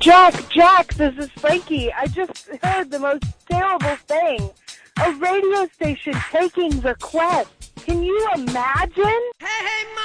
Jack, this is Frankie. I just heard the most terrible thing. A radio station taking requests. Can you imagine? Hey,